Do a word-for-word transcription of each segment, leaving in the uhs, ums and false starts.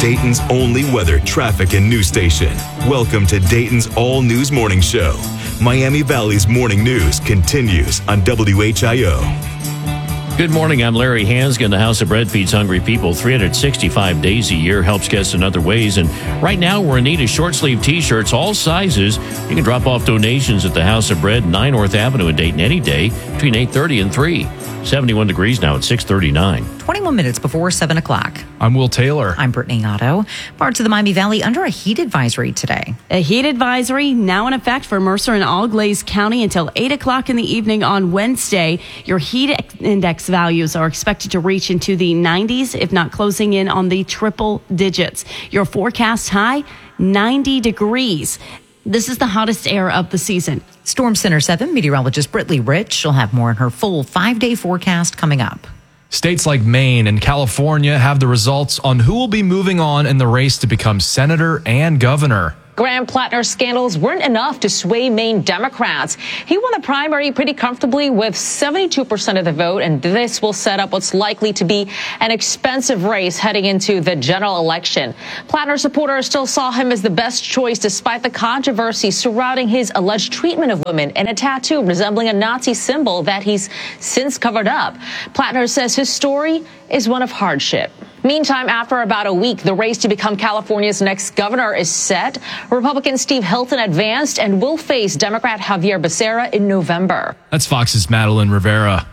Dayton's only weather, traffic, and news station. Welcome to Dayton's All News Morning Show. Miami Valley's morning news continues on W H I O. Good morning, I'm Larry Hansgen. The House of Bread feeds hungry people three hundred sixty-five days a year, helps guests in other ways. And right now, we're in need of short-sleeve T-shirts, all sizes. You can drop off donations at the House of Bread, nine North Avenue in Dayton any day between eight thirty and three. seventy-one degrees now at six thirty-nine. twenty-one minutes before seven o'clock. I'm Will Taylor. I'm Brittany Otto. Parts of the Miami Valley under a heat advisory today. A heat advisory now in effect for Mercer and All-Glaze County until eight o'clock in the evening on Wednesday. Your heat index values are expected to reach into the nineties, if not closing in on the triple digits. Your forecast high, ninety degrees. This is the hottest air of the season. Storm Center seven meteorologist Brittany Rich. She'll have more in her full five-day forecast coming up. States like Maine and California have the results on who will be moving on in the race to become senator and governor. Graham Plattner's scandals weren't enough to sway Maine Democrats. He won the primary pretty comfortably with seventy-two percent of the vote, and this will set up what's likely to be an expensive race heading into the general election. Plattner supporters still saw him as the best choice despite the controversy surrounding his alleged treatment of women and a tattoo resembling a Nazi symbol that he's since covered up. Plattner says his story is one of hardship. Meantime, after about a week, the race to become California's next governor is set. Republican Steve Hilton advanced and will face Democrat Javier Becerra in November. That's Fox's Madeline Rivera.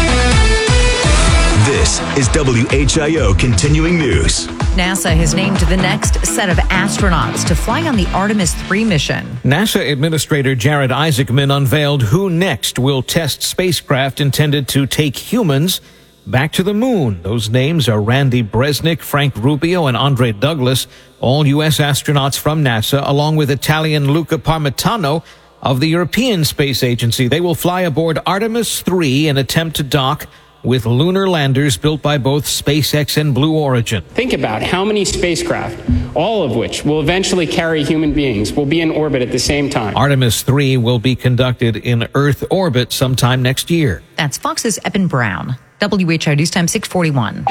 This is W H I O Continuing News. NASA has named the next set of astronauts to fly on the Artemis three mission. NASA Administrator Jared Isaacman unveiled who next will test spacecraft intended to take humans back to the moon. Those names are Randy Bresnik, Frank Rubio, and Andre Douglas, all U S astronauts from NASA, along with Italian Luca Parmitano of the European Space Agency. They will fly aboard Artemis three and attempt to dock with lunar landers built by both SpaceX and Blue Origin. Think about how many spacecraft, all of which will eventually carry human beings, will be in orbit at the same time. Artemis three will be conducted in Earth orbit sometime next year. That's Fox's Eben Brown. W H I O News Time six forty-one.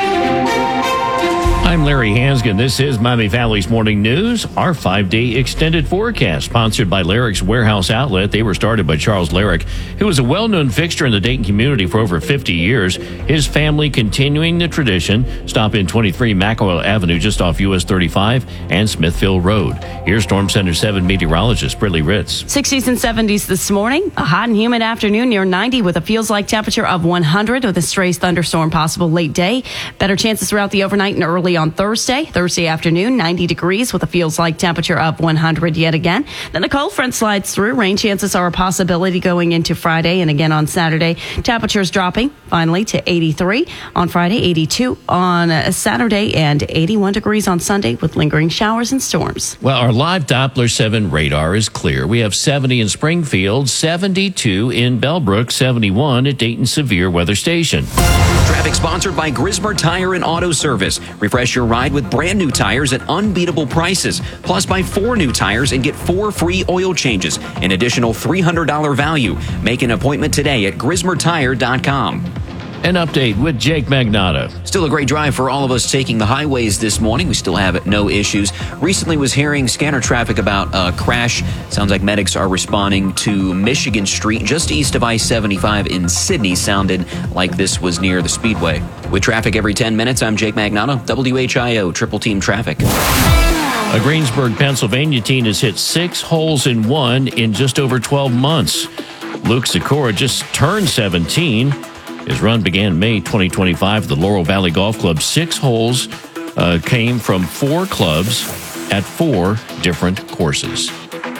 I'm Larry Hansgen. This is Miami Valley's Morning News, our five-day extended forecast, sponsored by Larrick's Warehouse Outlet. They were started by Charles Larrick, who was a well-known fixture in the Dayton community for over fifty years. His family continuing the tradition. Stop in twenty-three Macawell Avenue, just off U S thirty-five and Smithfield Road. Here's Storm Center seven meteorologist Brittany Ritz. sixties and seventies this morning. A hot and humid afternoon near ninety with a feels-like temperature of one hundred with a stray thunderstorm possible late day. Better chances throughout the overnight and early on Thursday. Thursday afternoon, ninety degrees with a feels-like temperature of one hundred yet again. Then a cold front slides through. Rain chances are a possibility going into Friday and again on Saturday. Temperatures dropping finally to eighty-three on Friday, eighty-two on Saturday, and eighty-one degrees on Sunday with lingering showers and storms. Well, our live Doppler seven radar is clear. We have seventy in Springfield, seventy-two in Bellbrook, seventy-one at Dayton Severe Weather Station. Traffic sponsored by Grismer Tire and Auto Service. Refresh your ride with brand new tires at unbeatable prices. Plus, buy four new tires and get four free oil changes. An additional three hundred dollars value. Make an appointment today at grismer tire dot com. An update with Jake Magnato. Still a great drive for all of us taking the highways this morning. We still have no issues. Recently was hearing scanner traffic about a crash. Sounds like medics are responding to Michigan Street just east of I seventy-five in Sydney. Sounded like this was near the Speedway. With traffic every ten minutes, I'm Jake Magnato, W H I O Triple Team Traffic. A Greensburg, Pennsylvania teen has hit six holes in one in just over twelve months. Luke Sikora just turned seventeen. His run began May twenty twenty-five at the Laurel Valley Golf Club. Six holes uh, came from four clubs at four different courses.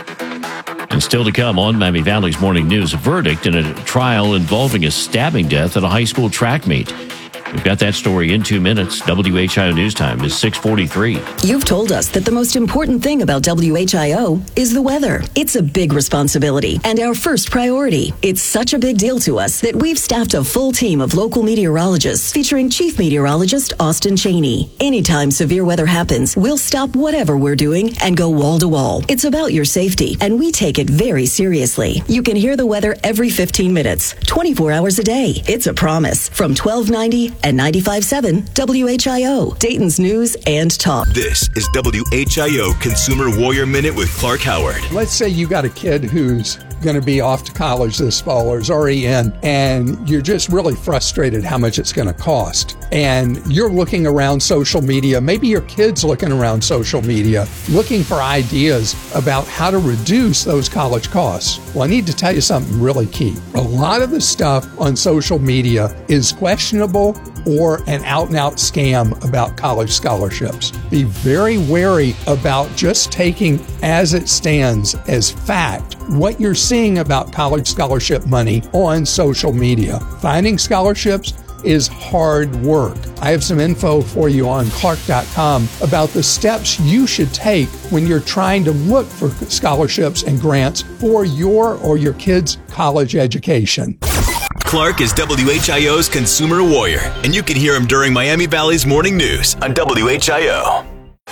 And still to come on Miami Valley's Morning News, a verdict in a trial involving a stabbing death at a high school track meet. We've got that story in two minutes. W H I O News Time is six forty-three. You've told us that the most important thing about W H I O is the weather. It's a big responsibility and our first priority. It's such a big deal to us that we've staffed a full team of local meteorologists featuring Chief Meteorologist Austin Cheney. Anytime severe weather happens, we'll stop whatever we're doing and go wall to wall. It's about your safety, and we take it very seriously. You can hear the weather every fifteen minutes, twenty-four hours a day. It's a promise from twelve ninety and ninety-five point seven W H I O, Dayton's News and Talk. This is W H I O Consumer Warrior Minute with Clark Howard. Let's say you got a kid who's going to be off to college this fall or is already in, and you're just really frustrated how much it's going to cost. And you're looking around social media, maybe your kid's looking around social media, looking for ideas about how to reduce those college costs. Well, I need to tell you something really key. A lot of the stuff on social media is questionable or an out-and-out scam about college scholarships. Be very wary about just taking as it stands as fact what you're seeing about college scholarship money on social media. Finding scholarships is hard work. I have some info for you on Clark dot com about the steps you should take when you're trying to look for scholarships and grants for your or your kid's college education. Clark is W H I O's Consumer Warrior, and you can hear him during Miami Valley's Morning News on W H I O.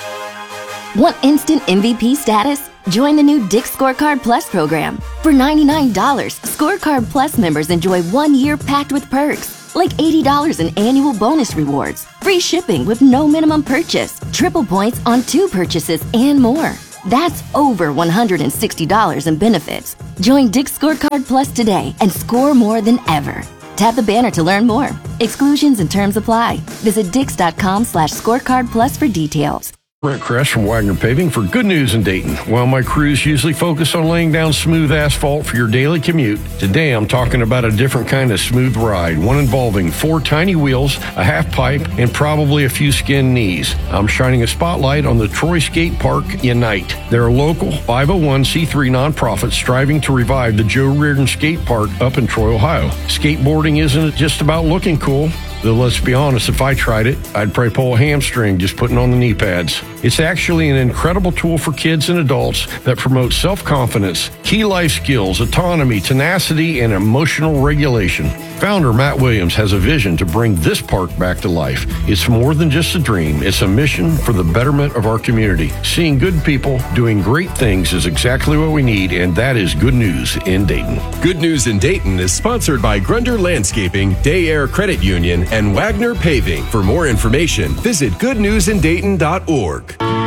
Want instant M V P status? Join the new Dick's Scorecard Plus program. For ninety-nine dollars, Scorecard Plus members enjoy one year packed with perks, like eighty dollars in annual bonus rewards, free shipping with no minimum purchase, triple points on two purchases, and more. That's over one hundred sixty dollars in benefits. Join Dick's Scorecard Plus today and score more than ever. Tap the banner to learn more. Exclusions and terms apply. Visit dix.com slash scorecard plus for details. Brent Kress from Wagner Paving for good news in Dayton. While my crews usually focus on laying down smooth asphalt for your daily commute, today I'm talking about a different kind of smooth ride, one involving four tiny wheels, a half pipe, and probably a few skinned knees. I'm shining a spotlight on the Troy Skate Park Unite. They're a local five oh one c three nonprofit striving to revive the Joe Reardon Skate Park up in Troy, Ohio. Skateboarding isn't just about looking cool. Though let's be honest, if I tried it, I'd probably pull a hamstring just putting on the knee pads. It's actually an incredible tool for kids and adults that promotes self-confidence, key life skills, autonomy, tenacity, and emotional regulation. Founder Matt Williams has a vision to bring this park back to life. It's more than just a dream. It's a mission for the betterment of our community. Seeing good people doing great things is exactly what we need, and that is good news in Dayton. Good News in Dayton is sponsored by Grunder Landscaping, Day Air Credit Union, and Wagner Paving. For more information, visit good news in dayton dot org.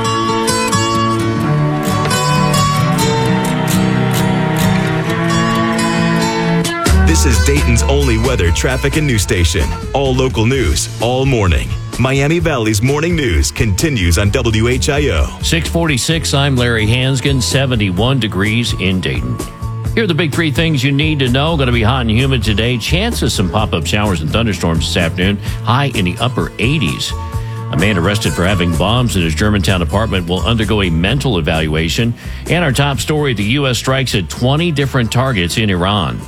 This is Dayton's only weather, traffic, and news station. All local news, all morning. Miami Valley's Morning News continues on W H I O. six forty-six, I'm Larry Hansgen, seventy-one degrees in Dayton. Here are the big three things you need to know. Going to be hot and humid today. Chances some pop-up showers and thunderstorms this afternoon. High in the upper eighties. A man arrested for having bombs in his Germantown apartment will undergo a mental evaluation. And our top story, the U S strikes at twenty different targets in Iran.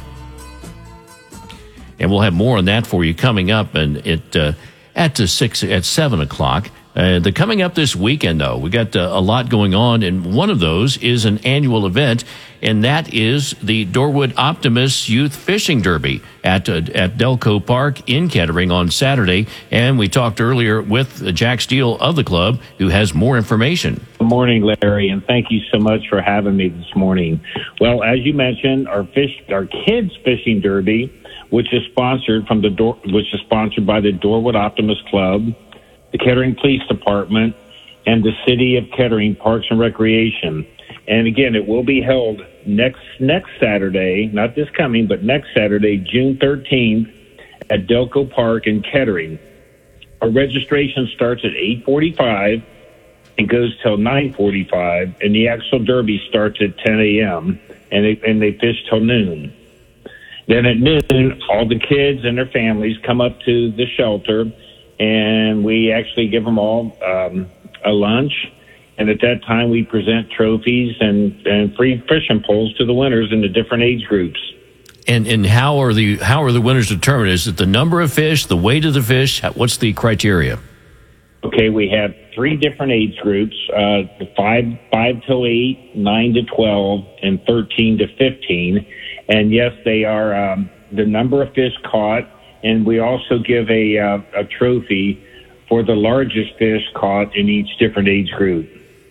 And we'll have more on that for you coming up and it uh, at the six at seven o'clock. Uh, the coming up this weekend, though, we got uh, a lot going on, and one of those is an annual event, and that is the Dorwood Optimus Youth Fishing Derby at uh, at Delco Park in Kettering on Saturday. And we talked earlier with Jack Steele of the club, who has more information. Good morning, Larry, and thank you so much for having me this morning. Well, as you mentioned, our fish, our kids fishing derby, which is sponsored from the Dor- which is sponsored by the Dorwood Optimus Club, the Kettering Police Department, and the City of Kettering Parks and Recreation. And again, it will be held next next Saturday, not this coming, but next Saturday, June thirteenth, at Delco Park in Kettering. Our registration starts at eight forty-five and goes till nine forty-five, and the actual derby starts at ten a.m., and they, and they fish till noon. Then at noon, all the kids and their families come up to the shelter, and we actually give them all um, a lunch. And at that time, we present trophies and, and free fishing poles to the winners in the different age groups. And and how are the how are the winners determined? Is it the number of fish, the weight of the fish? What's the criteria? Okay, we have three different age groups: uh, five five to eight, nine to twelve, and thirteen to fifteen. And yes, they are um, the number of fish caught. And we also give a uh, a trophy for the largest fish caught in each different age group.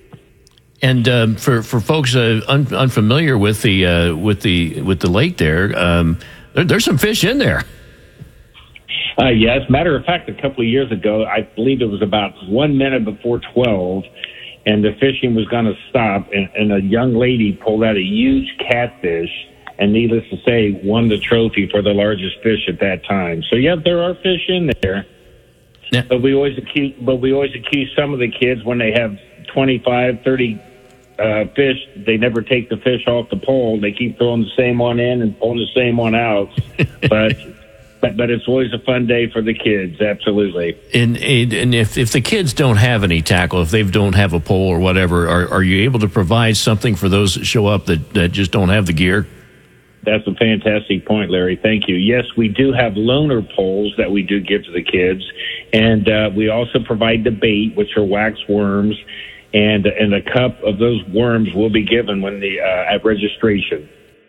And um, for for folks uh, un- unfamiliar with the uh, with the with the lake there, um, there, there's some fish in there. Uh, yes. Matter of fact, a couple of years ago, I believe it was about one minute before twelve, and the fishing was going to stop, and, and a young lady pulled out a huge catfish, and needless to say, won the trophy for the largest fish at that time. So, yeah, there are fish in there. Yeah. But we always accuse, but we always accuse some of the kids when they have twenty-five, thirty uh, fish, they never take the fish off the pole. They keep throwing the same one in and pulling the same one out. but, but but it's always a fun day for the kids, absolutely. And and if, if the kids don't have any tackle, if they don't have a pole or whatever, are, are you able to provide something for those that show up that, that just don't have the gear? That's a fantastic point, Larry. Thank you. Yes, we do have loaner poles that we do give to the kids, and uh, we also provide the bait, which are wax worms, and and a cup of those worms will be given when the uh, at registration.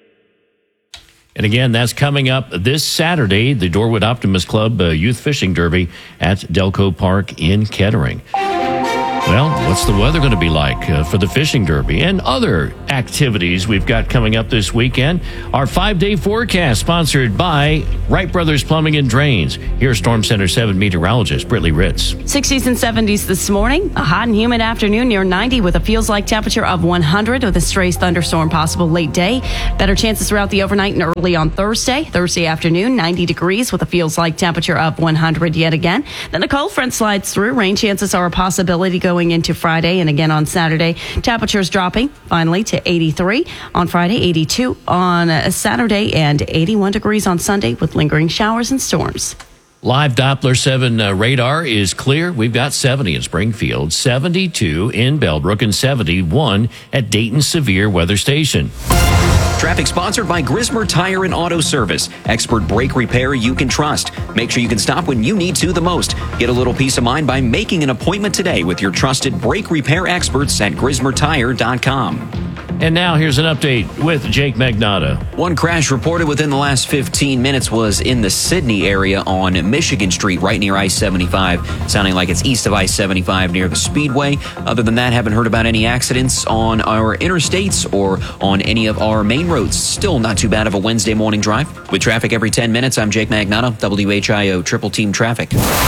And again, that's coming up this Saturday, the Dorwood Optimist Club uh, Youth Fishing Derby at Delco Park in Kettering. Well, what's the weather going to be like uh, for the fishing derby and other activities we've got coming up this weekend? Our five-day forecast sponsored by Wright Brothers Plumbing and Drains. Here's Storm Center seven meteorologist Britley Ritz. sixties and seventies this morning. A hot and humid afternoon near ninety with a feels-like temperature of one hundred with a stray thunderstorm possible late day. Better chances throughout the overnight and early on Thursday. Thursday afternoon, ninety degrees with a feels-like temperature of one hundred yet again. Then a cold front slides through. Rain chances are a possibility going Going into Friday and again on Saturday. Temperatures dropping finally to eighty-three on Friday, eighty-two on Saturday, and eighty-one degrees on Sunday with lingering showers and storms. Live Doppler seven uh, radar is clear. We've got seventy in Springfield, seventy-two in Bellbrook, and seventy-one at Dayton Severe Weather Station. Traffic sponsored by Grismer Tire and Auto Service. Expert brake repair you can trust. Make sure you can stop when you need to the most. Get a little peace of mind by making an appointment today with your trusted brake repair experts at grismer tire dot com. And now here's an update with Jake Magnotta. One crash reported within the last fifteen minutes was in the Sydney area on Michigan Street, right near I seventy-five, sounding like it's east of I seventy-five near the Speedway. Other than that, haven't heard about any accidents on our interstates or on any of our main roads. Still not too bad of a Wednesday morning drive. With traffic every ten minutes, I'm Jake Magnotta, W H I O Triple Team Traffic.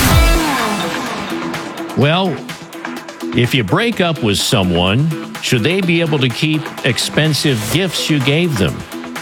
Well, if you break up with someone, should they be able to keep expensive gifts you gave them?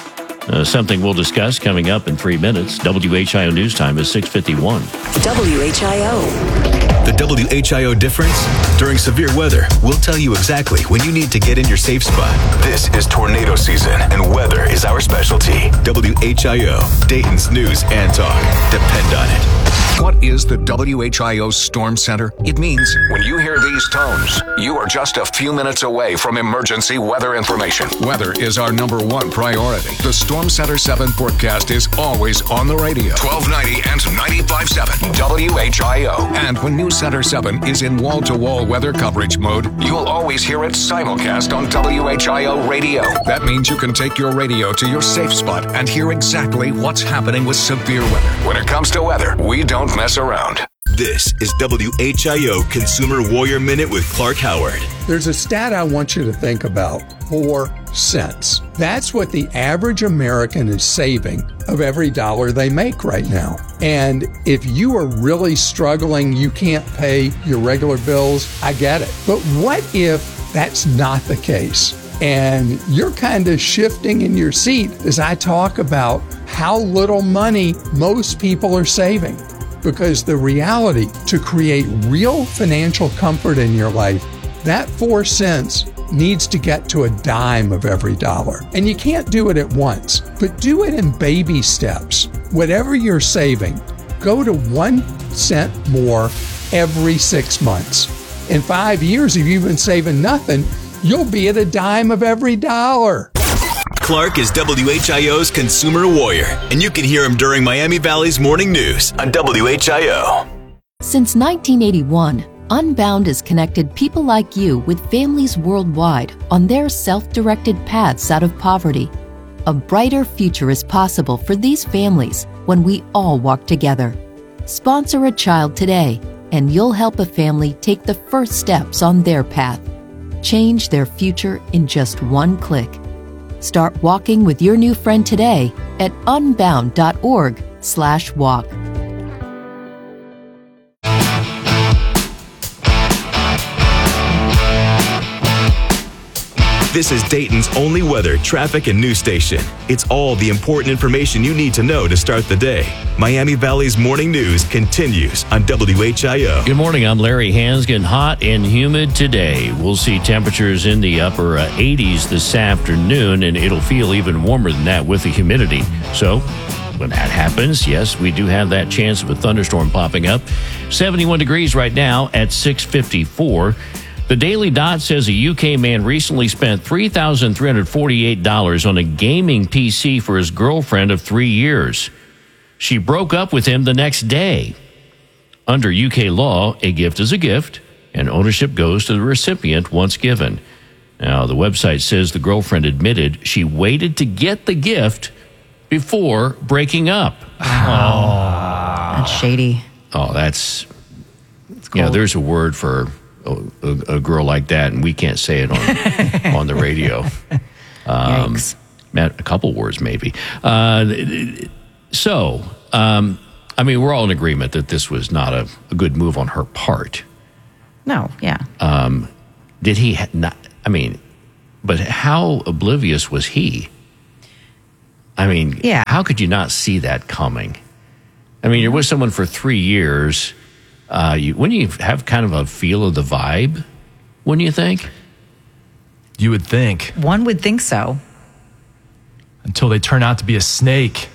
Uh, something we'll discuss coming up in three minutes. W H I O News Time is six fifty-one. W H I O. The W H I O difference? During severe weather, we'll tell you exactly when you need to get in your safe spot. This is tornado season, and weather is our specialty. W H I O, Dayton's news and talk. Depend on it. What is the W H I O Storm Center? It means when you hear these tones, you are just a few minutes away from emergency weather information. Weather is our number one priority. The Storm Center seven forecast is always on the radio. twelve ninety and ninety-five point seven W H I O. And when News Center seven is in wall-to-wall weather coverage mode, you'll always hear it simulcast on W H I O radio. That means you can take your radio to your safe spot and hear exactly what's happening with severe weather. When it comes to weather, we don't mess around. This is W H I O Consumer Warrior Minute with Clark Howard. There's a stat I want you to think about. Four cents. That's what the average American is saving of every dollar they make right now. And if you are really struggling, you can't pay your regular bills, I get it. But what if that's not the case? And you're kind of shifting in your seat as I talk about how little money most people are saving. Because the reality, to create real financial comfort in your life, that four cents needs to get to a dime of every dollar. And you can't do it at once, but do it in baby steps. Whatever you're saving, go to one cent more every six months. In five years, if you've been saving nothing, you'll be at a dime of every dollar. Clark is W H I O's Consumer Warrior, and you can hear him during Miami Valley's Morning News on W H I O. Since nineteen eighty-one, Unbound has connected people like you with families worldwide on their self-directed paths out of poverty. A brighter future is possible for these families when we all walk together. Sponsor a child today, and you'll help a family take the first steps on their path. Change their future in just one click. Start walking with your new friend today at unbound dot org slash walk. This is Dayton's only weather, traffic, and news station. It's all the important information you need to know to start the day. Miami Valley's morning news continues on W H I O. Good morning. I'm Larry Hansgen. Hot and humid today. We'll see temperatures in the upper uh, eighties this afternoon, and it'll feel even warmer than that with the humidity. So when that happens, yes, we do have that chance of a thunderstorm popping up. seventy-one degrees right now at six fifty-four. The Daily Dot says a U K man recently spent three thousand three hundred forty-eight dollars on a gaming P C for his girlfriend of three years. She broke up with him the next day. Under U K law, a gift is a gift, and ownership goes to the recipient once given. Now, the website says the girlfriend admitted she waited to get the gift before breaking up. Oh, that's shady. Oh, that's, yeah, there's a word for a, a, a girl like that, and we can't say it on on the radio. Um, Yikes. A couple words, maybe. Uh, so, um, I mean, we're all in agreement that this was not a, a good move on her part. No, yeah. Um, did he ha- not? I mean, but how oblivious was he? I mean, yeah. How could you not see that coming? I mean, you're with someone for three years. Uh, you, wouldn't you have kind of a feel of the vibe? Wouldn't you think? You would think. One would think so. Until they turn out to be a snake.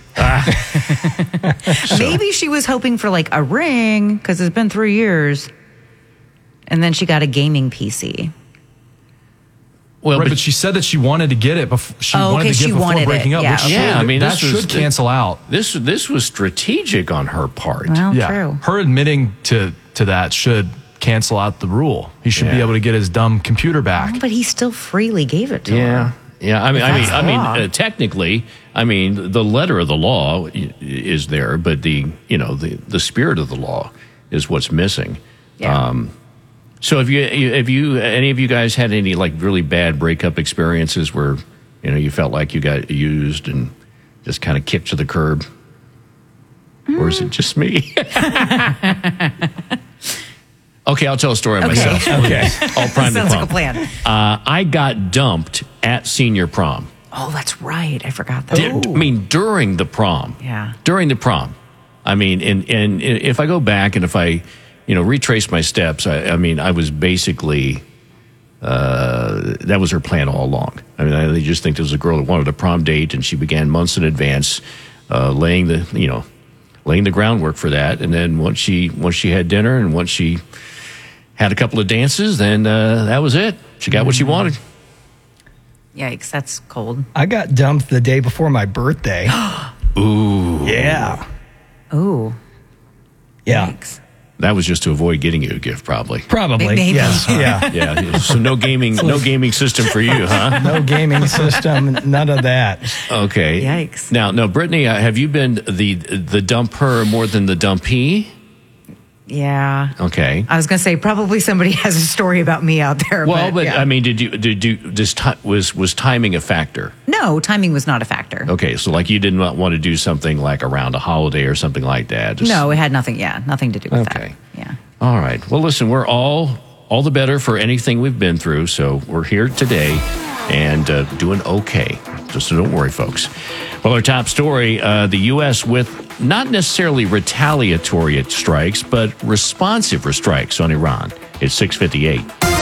Maybe she was hoping for like a ring because it's been three years. And then she got a gaming P C. Well, right, but, but she said that she wanted to get it before she oh, wanted okay, to get she before breaking it. up. Yeah, which okay. yeah, I mean, that this should was, cancel out. This this was strategic on her part. Well, yeah, true. Her admitting to to that should cancel out the rule. He should Yeah. be able to get his dumb computer back. Oh, but he still freely gave it to Yeah. her. Yeah, I mean, I mean, That's I the mean, law. uh, technically, I mean, the letter of the law i- is there, but the, you know, the, the spirit of the law is what's missing. Yeah. Um, so have you, you- have you, any of you guys had any like really bad breakup experiences where, you know, you felt like you got used and just kind of kicked to the curb? Mm. Or is it just me? Okay, I'll tell a story Okay. myself. Okay. All prime to Sounds like prom. a plan. Uh, I got dumped at senior prom. Oh, that's right. I forgot that. Di- I mean, during the prom. Yeah. During the prom. I mean, and, and if I go back and if I, you know, retrace my steps, I, I mean, I was basically, uh, that was her plan all along. I mean, I just think there was a girl that wanted a prom date, and she began months in advance, uh, laying the, you know, laying the groundwork for that. And then once she, once she had dinner and once she had a couple of dances, then uh, that was it. She got what she wanted. Yikes, that's cold. I got dumped the day before my birthday. Ooh. Yeah. Ooh. Yeah. Yikes. That was just to avoid getting you a gift, probably. Probably. Maybe. Yes. Yeah. Yeah. So no gaming, no gaming system for you, huh? No gaming system, none of that. Okay. Yikes. Now, no, Brittany, uh, have you been the the dumper more than the dumpee? Yeah. Okay. I was going to say probably somebody has a story about me out there. Well, but, but yeah. I mean, did you did you this ti- was was timing a factor? No, timing was not a factor. Okay, so like you did not want to do something like around a holiday or something like that. Just- No, it had nothing. Yeah, nothing to do with Okay. that. Yeah. All right. Well, listen, we're all all the better for anything we've been through, so we're here today and uh, doing okay. Just so don't worry, folks. Well, our top story, uh, the U S with not necessarily retaliatory strikes, but responsive strikes on Iran. It's six fifty-eight.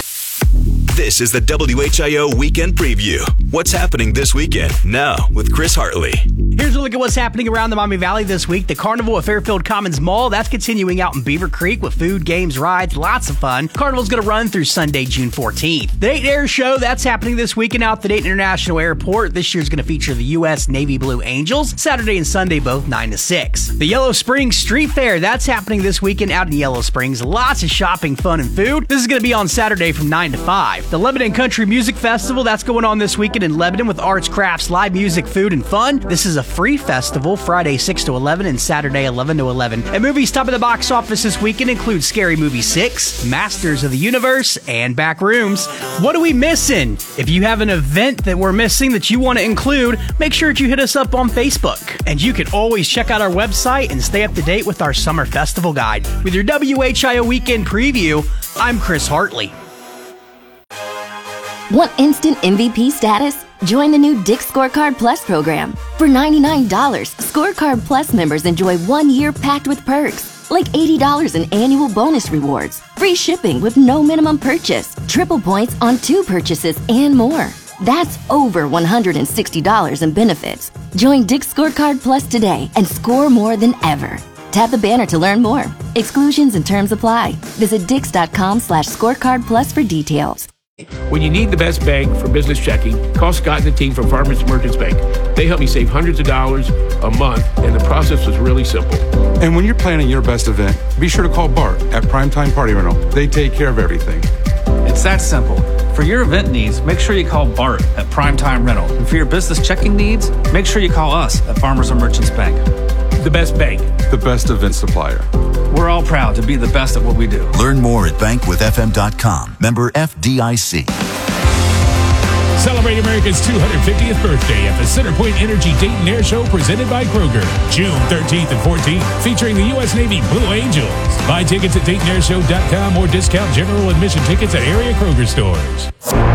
This is the W H I O Weekend Preview. What's happening this weekend? Now with Chris Hartley. Here's a look at what's happening around the Miami Valley this week. The Carnival at Fairfield Commons Mall, that's continuing out in Beaver Creek with food, games, rides, lots of fun. Carnival's going to run through Sunday, June fourteenth. The Dayton Air Show, that's happening this weekend out at the Dayton International Airport. This year's going to feature the U S Navy Blue Angels, Saturday and Sunday, both nine to six. The Yellow Springs Street Fair, that's happening this weekend out in Yellow Springs. Lots of shopping, fun, and food. This is going to be on Saturday from nine to five. The Lebanon Country Music Festival, that's going on this weekend in Lebanon with arts, crafts, live music, food, and fun. This is a free festival, Friday six to eleven and Saturday eleven to eleven. And movies top of the box office this weekend include Scary Movie six, Masters of the Universe, and Backrooms. What are we missing? If you have an event that we're missing that you want to include, make sure that you hit us up on Facebook. And you can always check out our website and stay up to date with our Summer Festival Guide. With your W H I O Weekend Preview, I'm Chris Hartley. Want instant M V P status? Join the new Dick's Scorecard Plus program. For ninety-nine dollars, Scorecard Plus members enjoy one year packed with perks, like eighty dollars in annual bonus rewards, free shipping with no minimum purchase, triple points on two purchases, and more. That's over one hundred sixty dollars in benefits. Join Dick's Scorecard Plus today and score more than ever. Tap the banner to learn more. Exclusions and terms apply. Visit dix.com slash scorecard plus for details. When you need the best bank for business checking, call Scott and the team from Farmers Merchants Bank. They helped me save hundreds of dollars a month, and the process was really simple. And when you're planning your best event, be sure to call Bart at Primetime Party Rental. They take care of everything. It's that simple. For your event needs, make sure you call Bart at Primetime Rental. And for your business checking needs, make sure you call us at Farmers and Merchants Bank. The best bank. The best event supplier. We're all proud to be the best at what we do. Learn more at bank with f m dot com. Member F D I C. Celebrate America's two hundred fiftieth birthday at the Centerpoint Energy Dayton Air Show presented by Kroger. June thirteenth and fourteenth, featuring the U S Navy Blue Angels. Buy tickets at Dayton Air Show dot com or discount general admission tickets at area Kroger stores.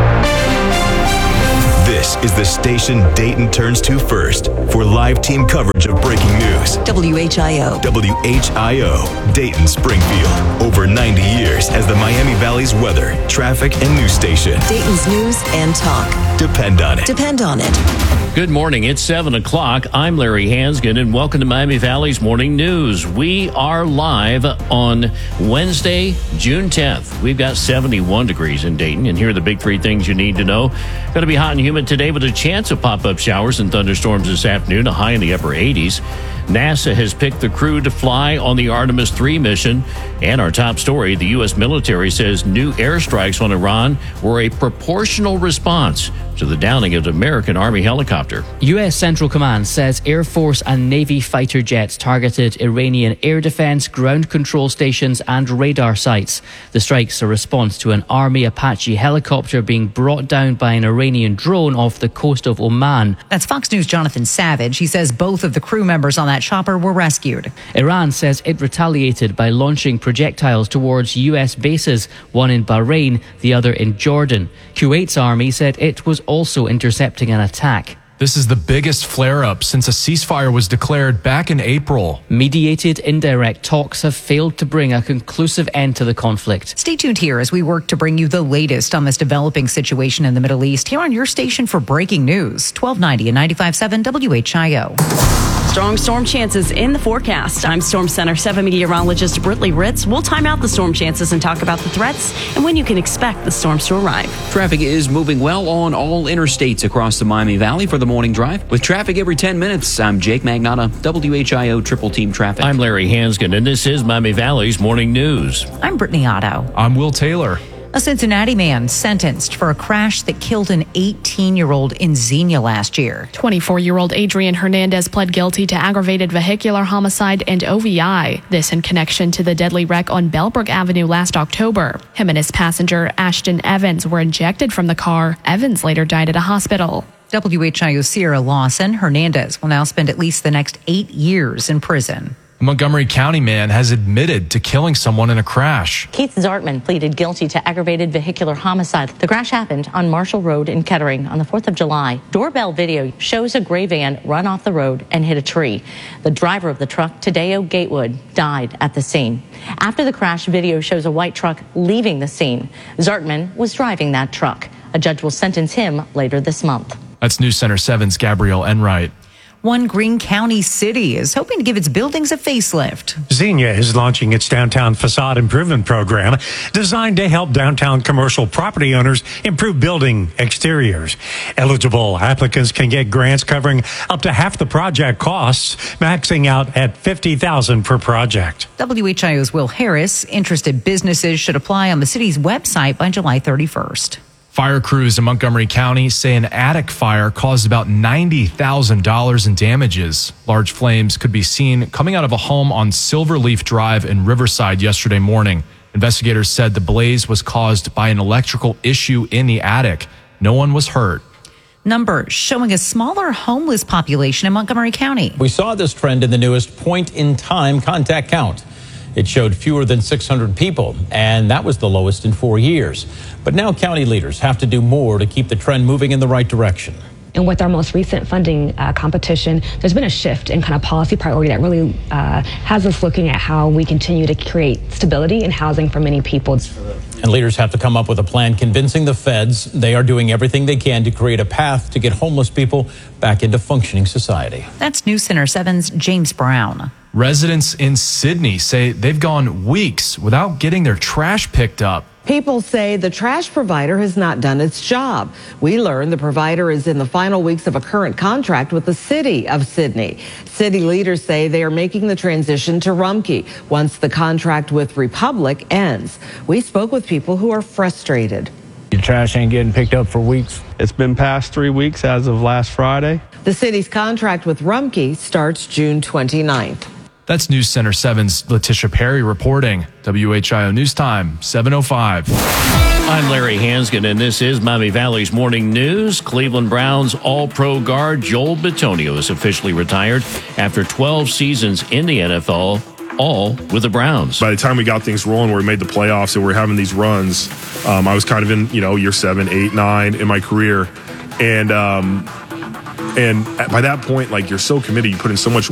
This is the station Dayton turns to first for live team coverage of breaking news. W H I O. W H I O, Dayton Springfield. Over ninety years as the Miami Valley's weather, traffic, and news station. Dayton's news and talk. Depend on it. Depend on it. Good morning. It's seven o'clock. I'm Larry Hansgen, and welcome to Miami Valley's Morning News. We are live on Wednesday, June tenth. We've got seventy-one degrees in Dayton, and here are the big three things you need to know. Going to be hot and humid today with a chance of pop-up showers and thunderstorms this afternoon, a high in the upper eighties. NASA has picked the crew to fly on the Artemis three mission. And our top story, the U S military says new airstrikes on Iran were a proportional response to the downing of the American Army helicopter. U S Central Command says Air Force and Navy fighter jets targeted Iranian air defense, ground control stations, and radar sites. The strike's a response to an Army Apache helicopter being brought down by an Iranian drone off the coast of Oman. That's Fox News' Jonathan Savage. He says both of the crew members on that chopper were rescued. Iran says it retaliated by launching projectiles towards U S bases, one in Bahrain, the other in Jordan. Kuwait's army said it was also intercepting an attack. This is the biggest flare-up since a ceasefire was declared back in April. Mediated indirect talks have failed to bring a conclusive end to the conflict. Stay tuned here as we work to bring you the latest on this developing situation in the Middle East here on your station for breaking news, twelve ninety and ninety-five point seven W H I O. Strong storm chances in the forecast. I'm Storm Center seven meteorologist Britley Ritz. We'll time out the storm chances and talk about the threats and when you can expect the storms to arrive. Traffic is moving well on all interstates across the Miami Valley for the morning drive. With traffic every ten minutes, I'm Jake Magnotta, W H I O Triple Team Traffic. I'm Larry Hansgen, and this is Miami Valley's Morning News. I'm Brittany Otto. I'm Will Taylor. A Cincinnati man sentenced for a crash that killed an eighteen-year-old in Xenia last year. twenty-four-year-old Adrian Hernandez pled guilty to aggravated vehicular homicide and O V I. This in connection to the deadly wreck on Bellbrook Avenue last October. Him and his passenger, Ashton Evans, were ejected from the car. Evans later died at a hospital. W H I O's Sierra Lawson. Hernandez will now spend at least the next eight years in prison. A Montgomery County man has admitted to killing someone in a crash. Keith Zartman pleaded guilty to aggravated vehicular homicide. The crash happened on Marshall Road in Kettering on the fourth of July. Doorbell video shows a gray van run off the road and hit a tree. The driver of the truck, Tadeo Gatewood, died at the scene. After the crash, video shows a white truck leaving the scene. Zartman was driving that truck. A judge will sentence him later this month. That's News Center seven's Gabrielle Enright. One Greene County city is hoping to give its buildings a facelift. Xenia is launching its downtown facade improvement program designed to help downtown commercial property owners improve building exteriors. Eligible applicants can get grants covering up to half the project costs, maxing out at fifty thousand dollars per project. W H I O's Will Harris. Interested businesses should apply on the city's website by July thirty-first. Fire crews in Montgomery County say an attic fire caused about ninety thousand dollars in damages. Large flames could be seen coming out of a home on Silverleaf Drive in Riverside yesterday morning. Investigators said the blaze was caused by an electrical issue in the attic. No one was hurt. Numbers showing a smaller homeless population in Montgomery County. We saw this trend in the newest point-in-time contact count. It showed fewer than six hundred people, and that was the lowest in four years. But now county leaders have to do more to keep the trend moving in the right direction. And with our most recent funding uh, competition, there's been a shift in kind of policy priority that really uh, has us looking at how we continue to create stability in housing for many people. And leaders have to come up with a plan convincing the feds they are doing everything they can to create a path to get homeless people back into functioning society. That's News Center seven's James Brown. Residents in Sydney say they've gone weeks without getting their trash picked up. People say the trash provider has not done its job. We learned the provider is in the final weeks of a current contract with the city of Sydney. City leaders say they are making the transition to Rumpke once the contract with Republic ends. We spoke with people who are frustrated. The trash ain't getting picked up for weeks. It's been past three weeks as of last Friday. The city's contract with Rumpke starts June twenty-ninth. That's News Center seven's Letitia Perry reporting. W H I O News Time, seven oh five. I'm Larry Hansgen, and this is Miami Valley's Morning News. Cleveland Browns All-Pro guard Joel Bitonio is officially retired after twelve seasons in the N F L, all with the Browns. By the time we got things rolling, where we made the playoffs and we were having these runs, um, I was kind of in, you know, year seven, eight, nine in my career. And, um, and by that point, like, you're so committed, you put in so much